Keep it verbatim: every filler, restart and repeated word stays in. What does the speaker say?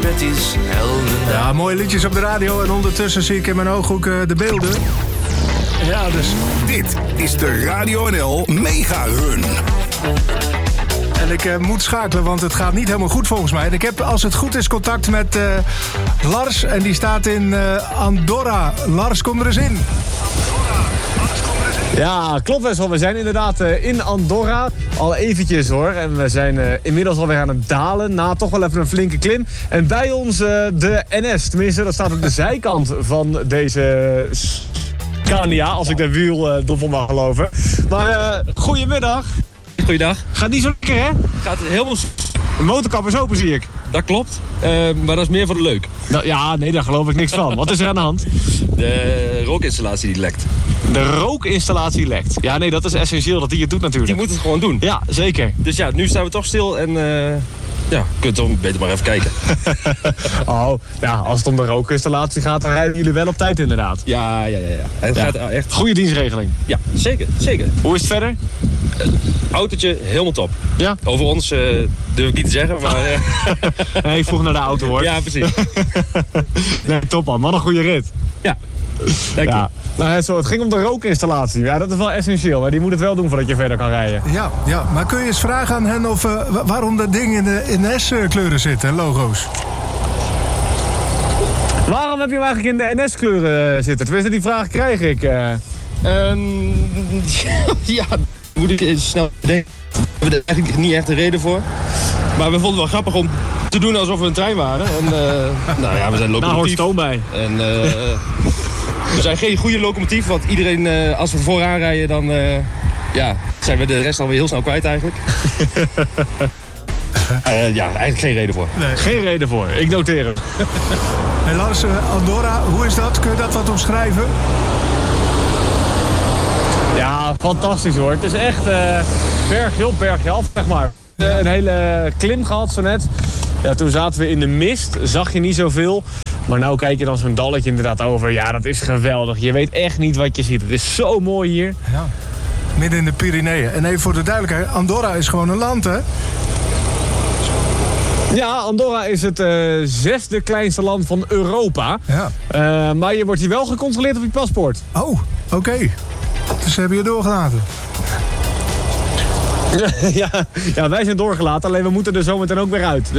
het is helder. Ja, mooie liedjes op de radio en ondertussen zie ik in mijn ooghoek uh, de beelden. Ja, dus... Dit is de Radio N L Mega Run. En ik uh, moet schakelen, want het gaat niet helemaal goed volgens mij. Ik heb, als het goed is, contact met uh, Lars en die staat in uh, Andorra. Lars, kom er eens in. Ja, klopt Wessel. We zijn inderdaad uh, in Andorra. Al eventjes hoor. En we zijn uh, inmiddels alweer aan het dalen. Na toch wel even een flinke klim. En bij ons uh, de N S. Tenminste, dat staat op de zijkant van deze Scania. Als ik de wiel uh, doel mag geloven. Maar uh, goedemiddag. Goeiedag. Gaat niet zo lekker hè? Gaat helemaal... De motorkap is open zie ik. Dat klopt. Uh, maar dat is meer voor de leuk. Nou, ja, nee, daar geloof ik niks van. Wat is er aan de hand? De rookinstallatie die lekt. De rookinstallatie lekt. Ja, nee, dat is essentieel dat die het doet natuurlijk. Die moet het gewoon doen. Ja, zeker. Dus ja, nu staan we toch stil en uh, ja, kunt toch beter maar even kijken. Oh, ja, als het om de rookinstallatie gaat, dan rijden jullie wel op tijd inderdaad. Ja, ja, ja. ja. Het Ja. gaat echt... Goede dienstregeling. Ja, zeker, zeker. Hoe is het verder? Autootje, helemaal top. Ja? Over ons uh, durf ik niet te zeggen, maar... Uh... Nee, ik vroeg naar de auto hoor. ja, precies. Nee, top man. Wat een goede rit. Ja, dank je. Ja. Nou, zo, het ging om de rookinstallatie. Ja, dat is wel essentieel. Hè. Die moet het wel doen voordat je verder kan rijden. Ja, ja, maar kun je eens vragen aan hen of, uh, waarom dat ding in de in de S-kleuren zit, hè, logo's? Waarom heb je hem eigenlijk in de N S-kleuren zitten? Tenminste, die vraag krijg ik. Uh... Um, ja, moet ik eens snel denken. We hebben er eigenlijk niet echt een reden voor. Maar we vonden het wel grappig om te doen alsof we een trein waren. En, uh, nou ja, we zijn Nou, hoort locomotief. stoom bij. En, uh, we zijn geen goede locomotief, want iedereen, uh, als we vooraan rijden, dan uh, ja, zijn we de rest alweer heel snel kwijt eigenlijk. uh, ja, eigenlijk geen reden voor. Nee. Geen reden voor. Ik noteer het. Hey Lars, uh, Andorra, hoe is dat? Kun je dat wat omschrijven? Ja, fantastisch hoor. Het is echt uh, bergje op, bergje af, zeg maar. Uh, een hele klim gehad zo net. Ja, toen zaten we in de mist, zag je niet zoveel. Maar nou kijk je dan zo'n dalletje inderdaad over. Ja, dat is geweldig. Je weet echt niet wat je ziet. Het is zo mooi hier. Ja, midden in de Pyreneeën. En even voor de duidelijkheid, Andorra is gewoon een land, hè? Ja, Andorra is het uh, zesde kleinste land van Europa. Ja. Uh, maar je wordt hier wel gecontroleerd op je paspoort. Oh, oké. Okay. Dus ze hebben je doorgelaten. ja, ja, wij zijn doorgelaten, alleen we moeten er zometeen ook weer uit.